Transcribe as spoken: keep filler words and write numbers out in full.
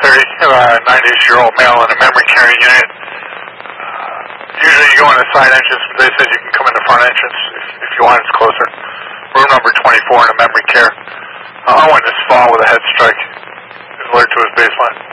military, uh, ninety-year-old male in a memory care unit. Uh, usually you go in the side entrance, but they said you can come in the front entrance if, if you want. It's closer. Room number twenty-four in a memory care. Uh, I went this fall with a head strike. Alert to his baseline.